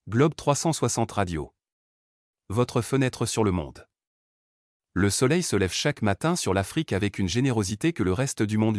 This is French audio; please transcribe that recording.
Globe 360 Radio. Votre fenêtre sur le monde. Le soleil se lève chaque matin sur l'Afrique avec une générosité que le reste du monde